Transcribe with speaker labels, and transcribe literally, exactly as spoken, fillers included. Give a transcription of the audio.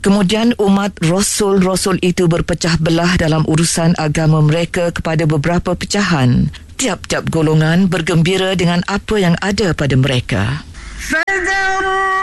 Speaker 1: Kemudian umat Rasul-Rasul itu berpecah belah dalam urusan agama mereka kepada beberapa pecahan. Tiap-tiap golongan bergembira dengan apa yang ada pada mereka.